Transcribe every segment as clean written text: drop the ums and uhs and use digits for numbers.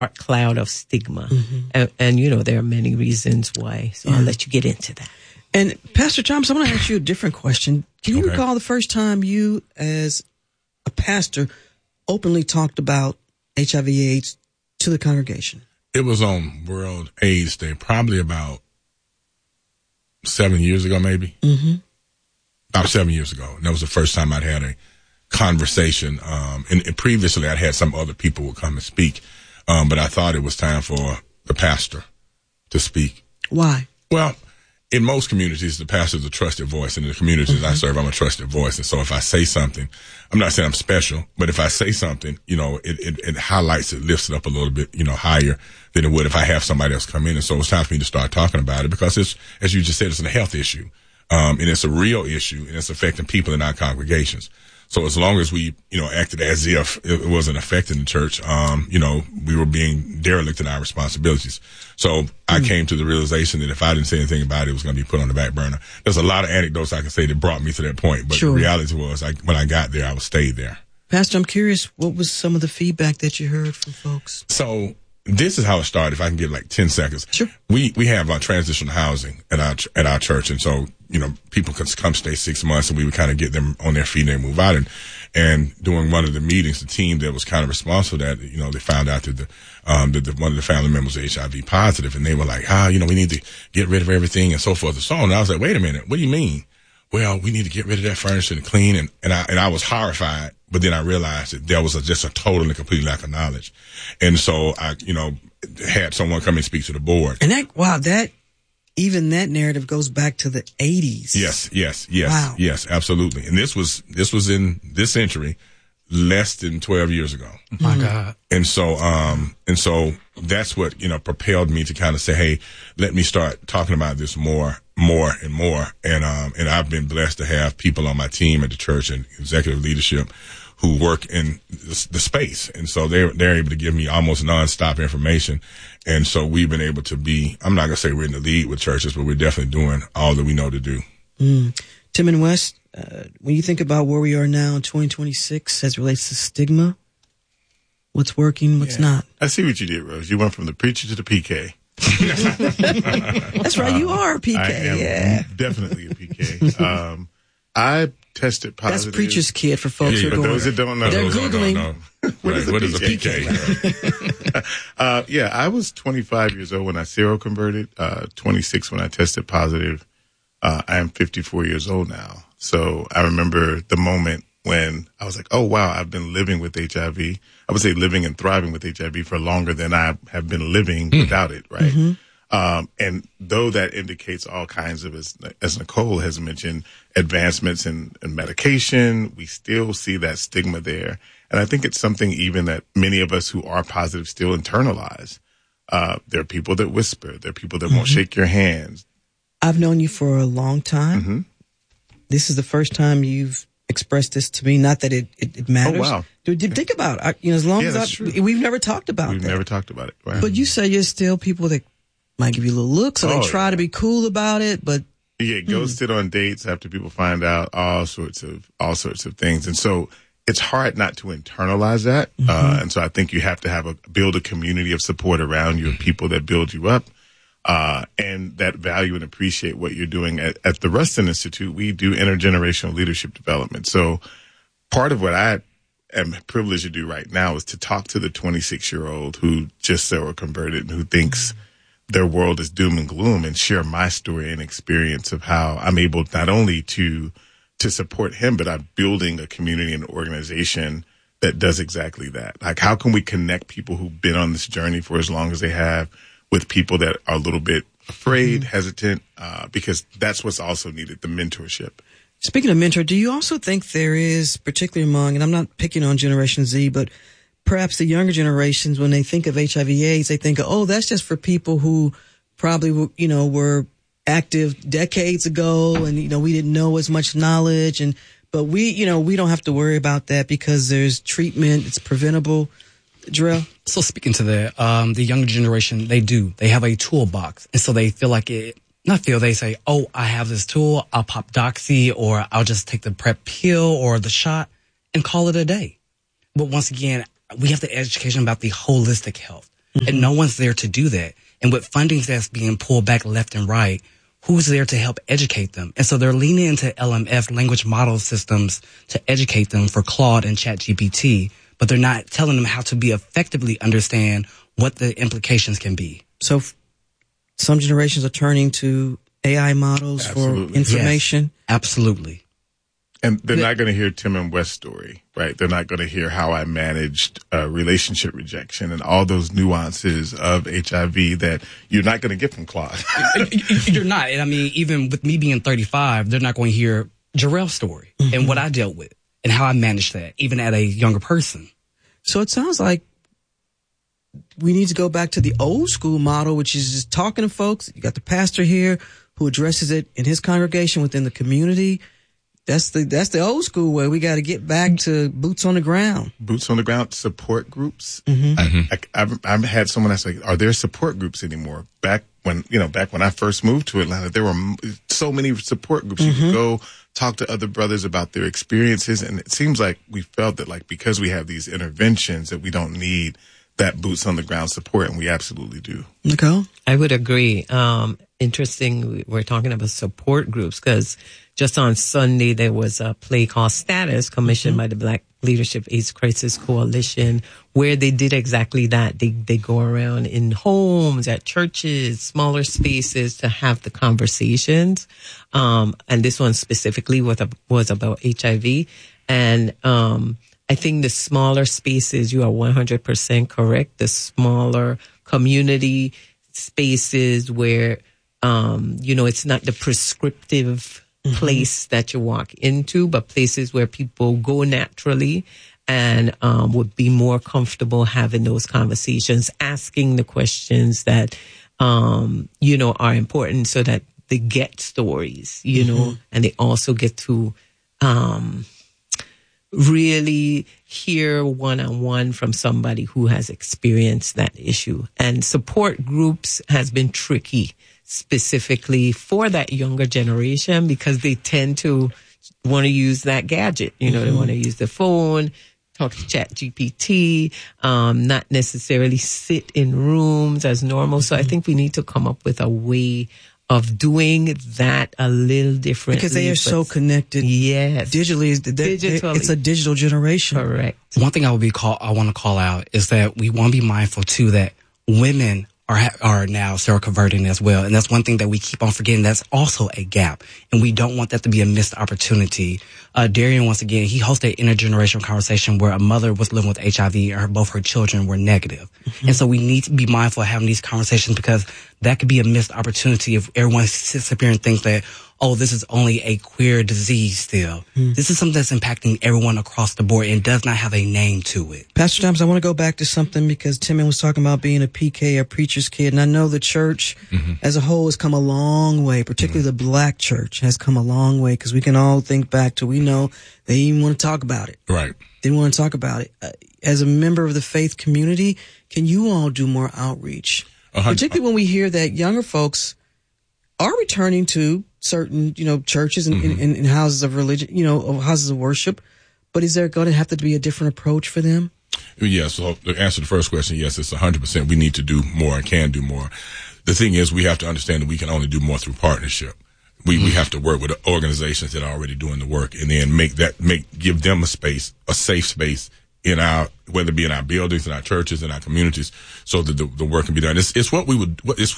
cloud of stigma. And, there are many reasons why. So I'll let you get into that. And Pastor Thomas, I want to ask you a different question. Can you recall the first time you, as a pastor, openly talked about HIV/AIDS to the congregation? It was on World AIDS Day, probably about 7 years ago, maybe. About 7 years ago. And that was the first time I'd had a conversation. And previously I'd had some other people would come and speak. But I thought it was time for the pastor to speak. Why? Well, in most communities, the pastor is a trusted voice. In the communities I serve, I'm a trusted voice. And so if I say something, I'm not saying I'm special, but if I say something, it highlights it, lifts it up a little bit, higher than it would if I have somebody else come in. And so it's time for me to start talking about it because it's, as you just said, it's a health issue. And it's a real issue and it's affecting people in our congregations. So as long as we, acted as if it wasn't affecting the church, we were being derelict in our responsibilities. So I came to the realization that if I didn't say anything about it, it was going to be put on the back burner. There's a lot of anecdotes I can say that brought me to that point, but the reality was when I got there, I was stayed there. Pastor, I'm curious, what was some of the feedback that you heard from folks? So this is how it started. If I can get like 10 seconds. Sure. We have transitional housing at our church. And so, people could come stay 6 months and we would kind of get them on their feet and they move out. And during one of the meetings, the team that was kind of responsible for that, they found out that one of the family members was HIV positive and they were like, we need to get rid of everything and so forth and so on. And I was like, wait a minute, what do you mean? Well, we need to get rid of that furniture and clean. And I was horrified, but then I realized that there was just a total and complete lack of knowledge. And so I, had someone come and speak to the board. And even that narrative goes back to the 80s. Yes. Wow. Yes, absolutely. And this was in this century, less than 12 years ago. My God. And so that's what, propelled me to kind of say, hey, let me start talking about this more and more. And I've been blessed to have people on my team at the church and executive leadership who work in the space. And so they're able to give me almost nonstop information. And so we've been able to be, I'm not going to say we're in the lead with churches, but we're definitely doing all that we know to do. Tim and Wes, when you think about where we are now in 2026 as it relates to stigma, what's working, what's not? I see what you did, Rose. You went from the preacher to the PK. That's right. You are a PK. I am definitely a PK. I tested positive. That's preacher's kid for folks who are going. Those that don't know, they're Googling. What is a PK? I was 25 years old when I seroconverted, 26 when I tested positive. I am 54 years old now. So I remember the moment when I was like, oh, wow, I've been living with HIV. I would say living and thriving with HIV for longer than I have been living without it, right? Mm-hmm. And though that indicates all kinds of, as Nicole has mentioned, advancements in medication, we still see that stigma there. And I think it's something even that many of us who are positive still internalize. There are people that whisper. There are people that won't shake your hands. I've known you for a long time. Mm-hmm. This is the first time you've expressed this to me. Not that it matters. Oh, wow. Dude, think about it. As long as we've never talked about We've never talked about it. Right. But you say you're still people that might give you a little look, so they try to be cool about it, but ghosted on dates after people find out all sorts of things. And so it's hard not to internalize that. Mm-hmm. And so I think you have to build a community of support around you, people that build you up, and that value and appreciate what you're doing. At the Rustin Institute, we do intergenerational leadership development. So part of what I am privileged to do right now is to talk to the 26-year-old who just seroconverted and who thinks their world is doom and gloom, and share my story and experience of how I'm able not only to support him, but I'm building a community and organization that does exactly that. Like, how can we connect people who've been on this journey for as long as they have with people that are a little bit afraid, hesitant, because that's what's also needed, the mentorship. Speaking of mentor, do you also think there is, particularly among, and I'm not picking on Generation Z, but perhaps the younger generations, when they think of HIV/AIDS, they think, oh, that's just for people who probably, were active decades ago and, we didn't know as much knowledge. But we don't have to worry about that because there's treatment. It's preventable. Jarrell? So speaking to that, the younger generation, they have a toolbox. And so they feel like they say, oh, I have this tool. I'll pop Doxy or I'll just take the PrEP pill or the shot and call it a day. But once again, we have the education about the holistic health. And no one's there to do that. And with funding that's being pulled back left and right, who's there to help educate them? And so they're leaning into LMF, language model systems, to educate them for Claude and ChatGPT, but they're not telling them how to be effectively understand what the implications can be. So some generations are turning to AI models for information. Yes, absolutely. And they're not going to hear Tim and West's story, right? They're not going to hear how I managed relationship rejection and all those nuances of HIV that you're not going to get from Claude. You're not. And I mean, even with me being 35, they're not going to hear Jarrell's story and what I dealt with and how I managed that, even at a younger person. So it sounds like we need to go back to the old school model, which is just talking to folks. You got the pastor here who addresses it in his congregation within the community. That's the old school way. We got to get back to boots on the ground. Boots on the ground, support groups. I've had someone ask, like, are there support groups anymore? Back when I first moved to Atlanta, there were so many support groups. You could go talk to other brothers about their experiences. And it seems like we felt that, like, because we have these interventions that we don't need that boots on the ground support. And we absolutely do. Nicole? I would agree. Interesting. We're talking about support groups because just on Sunday, there was a play called Status commissioned by the Black Leadership AIDS Crisis Coalition, where they did exactly that. They go around in homes, at churches, smaller spaces to have the conversations. And this one specifically was about HIV. And, I think the smaller spaces, you are 100% correct. The smaller community spaces where, it's not the prescriptive place that you walk into, but places where people go naturally and would be more comfortable having those conversations, asking the questions that, are important so that they get stories, and they also get to really hear one-on-one from somebody who has experienced that issue. And support groups has been tricky, specifically for that younger generation, because they tend to want to use that gadget. They want to use the phone, talk to ChatGPT, not necessarily sit in rooms as normal. So I think we need to come up with a way of doing that a little differently. Because they are so connected. Yes. Digitally. It's a digital generation. Correct. One thing I want to call out is that we want to be mindful too that women are now seroconverting as well. And that's one thing that we keep on forgetting. That's also a gap. And we don't want that to be a missed opportunity. Darian, once again, he hosted an intergenerational conversation where a mother was living with HIV and both her children were negative. And so we need to be mindful of having these conversations because that could be a missed opportunity if everyone sits up here and thinks that, oh, this is only a queer disease still. This is something that's impacting everyone across the board and does not have a name to it. Pastor Thomas, I want to go back to something because Timmy was talking about being a PK, a preacher's kid, and I know the church as a whole has come a long way, particularly the black church has come a long way because we can all think back to, we know they even want to talk about it. Right. They want to talk about it. As a member of the faith community, can you all do more outreach? Particularly when we hear that younger folks are returning to certain, churches and houses of religion, houses of worship. But is there going to have to be a different approach for them? Yes. So to answer the first question, yes, it's 100%. We need to do more and can do more. The thing is, we have to understand that we can only do more through partnership. We have to work with organizations that are already doing the work and then give them a safe space whether it be in our buildings, in our churches, in our communities, so that the work can be done. It's what we would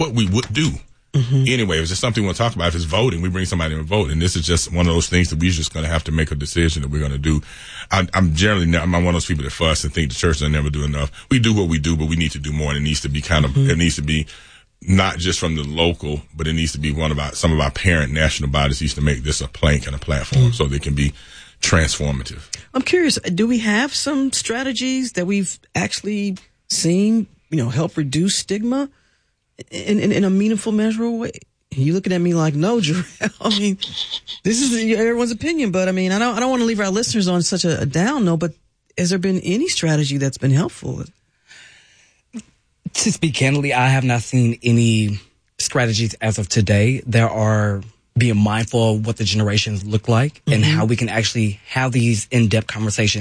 do. Anyway, if it's something we want to talk about, if it's voting, we bring somebody in and vote. And this is just one of those things that we're just going to have to make a decision that we're going to do. I'm one of those people that fuss and think the church doesn't never do enough. We do what we do, but we need to do more. And it needs to be it needs to be not just from the local, but it needs to be some of our parent national bodies needs to make this a plank and a platform so they can be transformative. I'm curious, do we have some strategies that we've actually seen, help reduce stigma in a meaningful, measurable way? You looking at me like, no, Jarrell. I mean, this is everyone's opinion, but I mean, I don't want to leave our listeners on such a down note, but has there been any strategy that's been helpful? To speak candidly, I have not seen any strategies as of today. There are being mindful of what the generations look like and how we can actually have these in-depth conversations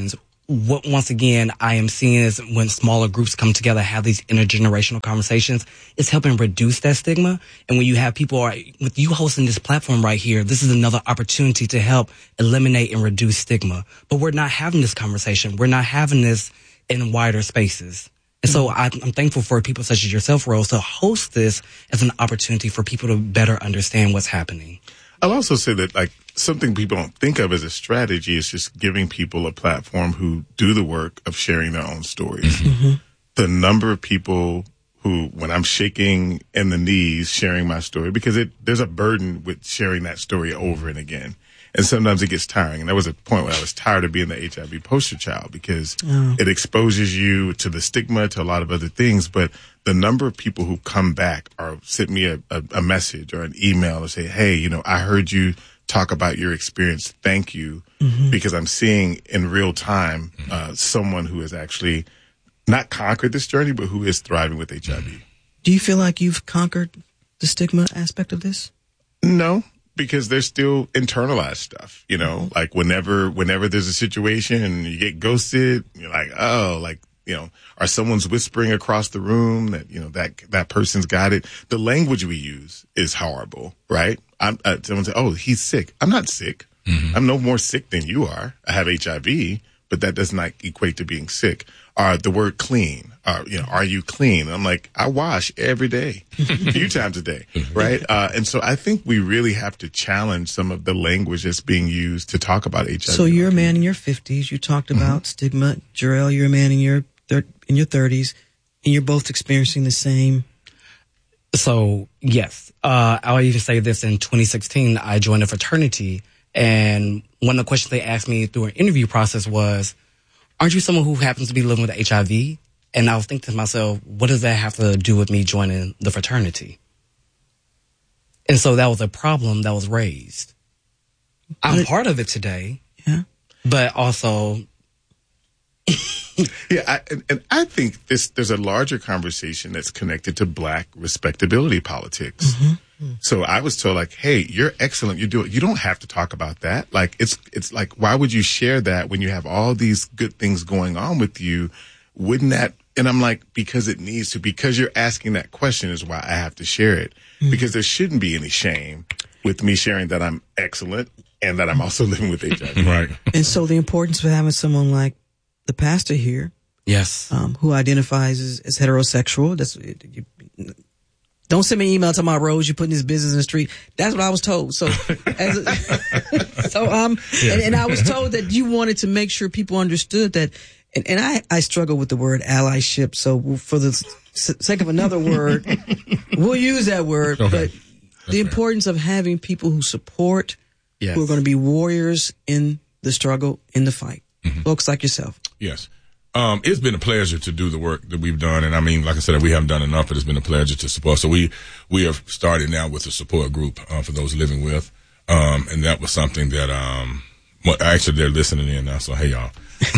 what, once again, I am seeing is when smaller groups come together, have these intergenerational conversations, it's helping reduce that stigma. And when you have people, with you hosting this platform right here, this is another opportunity to help eliminate and reduce stigma. But we're not having this conversation. We're not having this in wider spaces. And so I'm thankful for people such as yourself, Rose, to host this as an opportunity for people to better understand what's happening. I'll also say that, like, something people don't think of as a strategy is just giving people a platform who do the work of sharing their own stories. Mm-hmm. The number of people who, when I'm shaking in the knees, sharing my story, because there's a burden with sharing that story over and again. And sometimes it gets tiring. And there was a point where I was tired of being the HIV poster child because it exposes you to the stigma, to a lot of other things. But the number of people who come back or send me a message or an email and say, hey, you know, I heard you talk about your experience. Thank you. Mm-hmm. Because I'm seeing in real time someone who has actually not conquered this journey, but who is thriving with HIV. Do you feel like you've conquered the stigma aspect of this? No. Because there's still internalized stuff, you know, like whenever there's a situation and you get ghosted, you're like, oh, like, you know, or someone's whispering across the room that, you know, that person's got it. The language we use is horrible, right? Someone say, oh, he's sick. I'm not sick. Mm-hmm. I'm no more sick than you are. I have HIV, but that does not equate to being sick. The word clean, you know, are you clean? I'm like, I wash every day, a few times a day, right? And so I think we really have to challenge some of the language that's being used to talk about HIV. So you're a man in your 50s. You talked about stigma. Jarrell, you're a man in your 30s, and you're both experiencing the same. So, yes. I'll even say this. In 2016, I joined a fraternity, and one of the questions they asked me through an interview process was, aren't you someone who happens to be living with HIV? And I was thinking to myself, what does that have to do with me joining the fraternity? And so that was a problem that was raised. I'm part of it today. Yeah. But also... Yeah, I think there's a larger conversation that's connected to Black respectability politics. Mm-hmm. So I was told, like, hey, you're excellent. You do it. You don't have to talk about that. Like, it's like, why would you share that when you have all these good things going on with you? Wouldn't that? And I'm like, because it needs to. Because you're asking that question is why I have to share it. Mm-hmm. Because there shouldn't be any shame with me sharing that I'm excellent and that I'm also living with HIV. Right. And so the importance of having someone like the pastor here, yes, who identifies as heterosexual. Don't send me an email to my Rose, you're putting this business in the street. That's what I was told. So, and I was told that you wanted to make sure people understood that. And I struggle with the word allyship. So for the sake of another word, we'll use that word. Okay. But the importance of having people who support, who are going to be warriors in the struggle, in the fight. Mm-hmm. Folks like yourself. Yes. It's been a pleasure to do the work that we've done. And I mean, like I said, we haven't done enough, but it's been a pleasure to support. So we have started now with a support group, for those living with. And that was something that, actually they're listening in now. So, hey, y'all.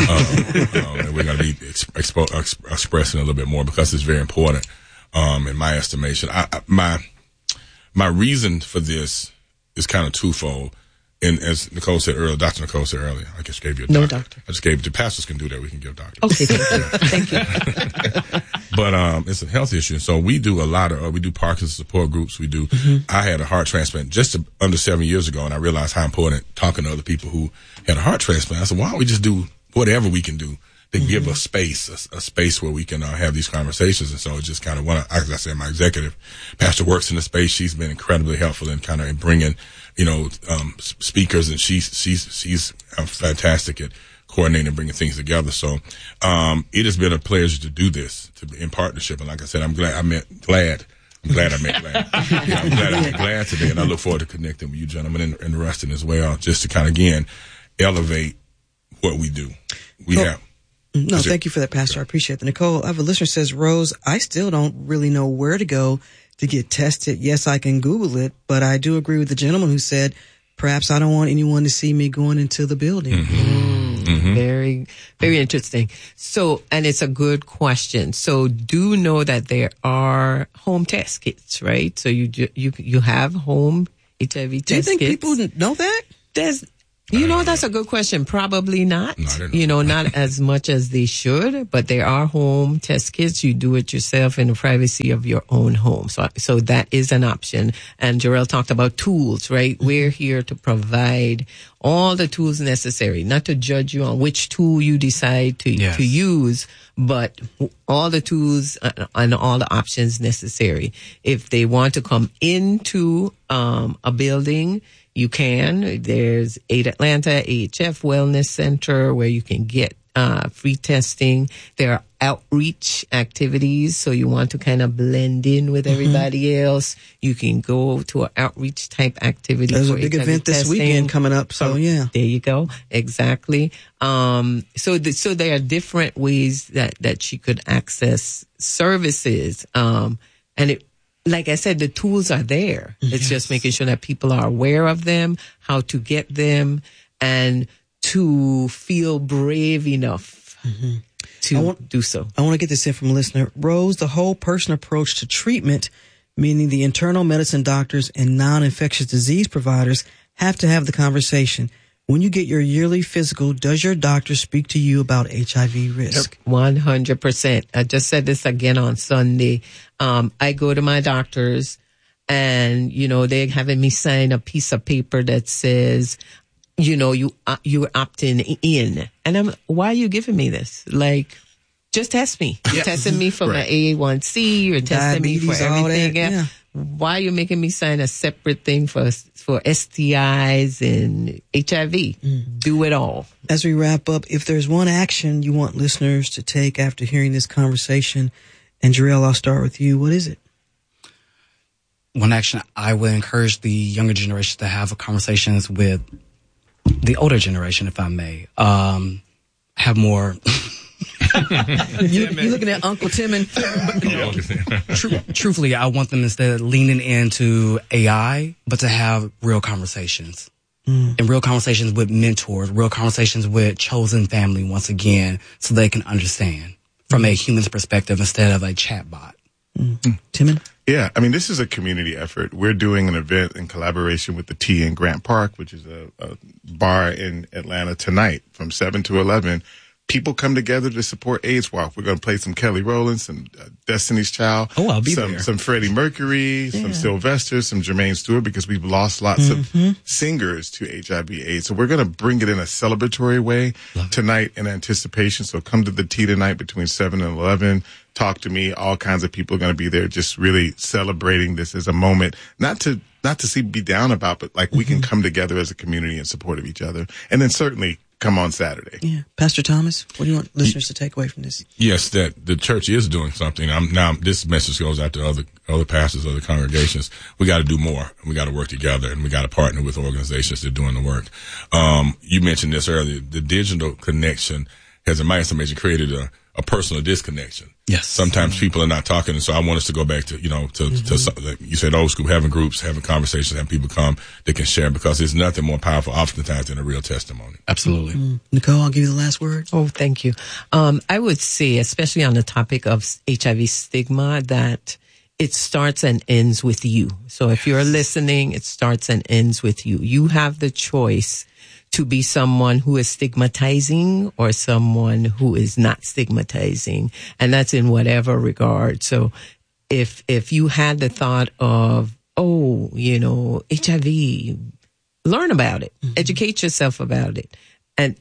And we're going to be expressing a little bit more because it's very important, in my estimation. My reason for this is kind of twofold. And as Nicole said earlier, Dr. Nicole said earlier, I just gave you a doctor. No doctor. I just gave it to pastors can do that. We can give doctors. Okay, thank you. But it's a health issue. So we do a lot of, we do Parkinson's support groups. We do, I had a heart transplant just under 7 years ago, and I realized how important talking to other people who had a heart transplant. I said, why don't we just do whatever we can do to give a space where we can have these conversations. And so it's just kind of as I said, my executive pastor works in the space. She's been incredibly helpful in kind of bringing, speakers, and she's fantastic at coordinating and bringing things together. So, it has been a pleasure to do this in partnership. And like I said, I'm glad I met Glad. Yeah, I'm glad I met Glad today, and I look forward to connecting with you gentlemen and Rustin as well, just to kind of, again, elevate what we do. No, thank you for that, Pastor. I appreciate that. Nicole, I have a listener who says, Rose, I still don't really know where to go to get tested. Yes, I can Google it, but I do agree with the gentleman who said, perhaps I don't want anyone to see me going into the building. Mm-hmm. Very, very interesting. So, and it's a good question. So do know that there are home test kits, right? So you have home HIV test kits. Do you think people know that? That's a good question. Probably not. No, they're not. Not as much as they should, but there are home test kits. You do it yourself in the privacy of your own home. So that is an option. And Jarrell talked about tools, right? We're here to provide all the tools necessary, not to judge you on which tool you decide to use, but all the tools and all the options necessary. If they want to come into a building, you can. There's Aid Atlanta, AHF Wellness Center, where you can get free testing. There are outreach activities, so you want to kind of blend in with everybody else. You can go to an outreach type activity. There's a big event this weekend coming up, so yeah. There you go. Exactly. So there are different ways that she could access services. And like I said, the tools are there. It's just making sure that people are aware of them, how to get them, and to feel brave enough to do so. I want to get this in from a listener. Rose, the whole person approach to treatment, meaning the internal medicine doctors and non-infectious disease providers, have to have the conversation. When you get your yearly physical, does your doctor speak to you about HIV risk? 100%. I just said this again on Sunday. I go to my doctors and, they're having me sign a piece of paper that says, you're opting in. And why are you giving me this? Like, just test me. You're testing me for my A1C. You're testing me for everything. Yeah. Why are you making me sign a separate thing for STIs and HIV? Do it all. As we wrap up, if there's one action you want listeners to take after hearing this conversation, and Jarrell, I'll start with you. What is it? One action I would encourage the younger generation to have conversations with the older generation, if I may. Have more... You're looking at Uncle Tim and truthfully, I want them instead of leaning into AI, but to have real conversations and real conversations with mentors, real conversations with chosen family once again, so they can understand from a human's perspective instead of a chatbot. Timon? Yeah, I mean, this is a community effort. We're doing an event in collaboration with the T in Grant Park, which is a bar in Atlanta tonight from 7 to 11. People come together to support AIDS Walk. We're going to play some Kelly Rowland, some Destiny's Child. Oh, I'll be there. Some Freddie Mercury, some Sylvester, some Jermaine Stewart, because we've lost lots of singers to HIV/AIDS. So we're going to bring it in a celebratory way tonight in anticipation. So come to the T tonight between 7 and 11. Talk to me. All kinds of people are going to be there, just really celebrating this as a moment, not to be down about, but like we can come together as a community in support of each other. And then certainly come on Saturday. Yeah. Pastor Thomas, what do you want listeners to take away from this? Yes, that the church is doing something. Now this message goes out to other pastors, other congregations. We got to do more. We got to work together, and we got to partner with organizations that are doing the work. You mentioned this earlier. The digital connection has, in my estimation, created a personal disconnection. Yes. Sometimes people are not talking, and so I want us to go back to, to something, you said old school, having groups, having conversations, having people come that can share, because there's nothing more powerful oftentimes than a real testimony. Absolutely. Nicole, I'll give you the last word. Oh, thank you. I would say, especially on the topic of HIV stigma, that it starts and ends with you. So if you're listening, it starts and ends with you. You have the choice to be someone who is stigmatizing or someone who is not stigmatizing. And that's in whatever regard. So if you had the thought of, HIV, learn about it, educate yourself about it, and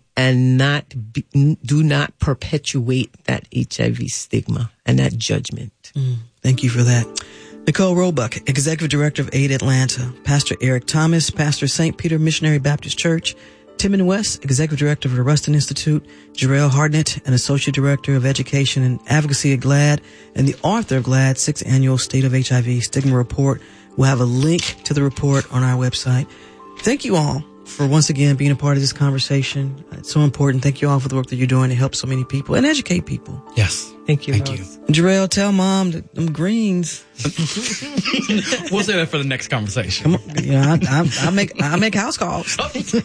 do not perpetuate that HIV stigma and that judgment. Thank you for that. Nicole Roebuck, Executive Director of Aid Atlanta, Pastor Eric Thomas, Pastor St. Peter Missionary Baptist Church, Timon West, Executive Director of the Rustin Institute, Jarrell Hardnett, an Associate Director of Education and Advocacy at GLAAD, and the author of GLAAD's 6th Annual State of HIV Stigma Report. We'll have a link to the report on our website. Thank you all for once again being a part of this conversation. It's so important. Thank you all for the work that you're doing to help so many people and educate people. Yes. Thank you. Thank you. And Jarrell, tell Mom that them greens. We'll save that for the next conversation. Come on, I make house calls.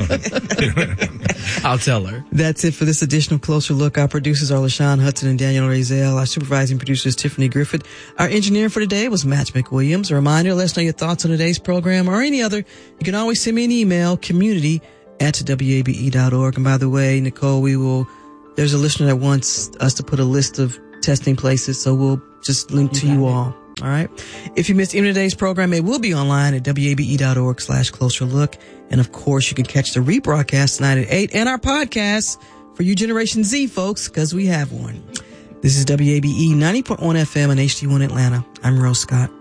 I'll tell her. That's it for this additional Closer Look. Our producers are LaShawn Hudson and Daniel Razel. Our supervising producer is Tiffany Griffith. Our engineer for today was Match McWilliams. A reminder, let us know your thoughts on today's program or any other. You can always send me an email, community at WABE.org. And by the way, Nicole, there's a listener that wants us to put a list of testing places, so we'll just link to you all. All right. If you missed any of today's program, it will be online at WABE.org/closer look. And of course, you can catch the rebroadcast tonight at 8 and our podcast for you Generation Z folks, because we have one. This is WABE 90.1 FM and HD1 Atlanta. I'm Rose Scott.